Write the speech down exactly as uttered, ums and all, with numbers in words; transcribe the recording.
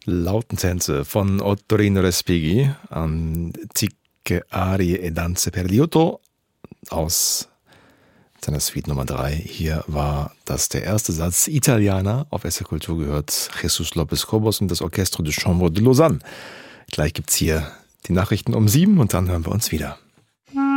lauten Tänze von Ottorino Respighi, Antiche Arie e Danze per Liuto aus seiner Suite Nummer drei. Hier war das der erste Satz. Italiana, auf S R Kultur gehört Jesus Lopez Cobos und das Orchestre de Chambre de Lausanne. Gleich gibt's hier die Nachrichten um sieben und dann hören wir uns wieder.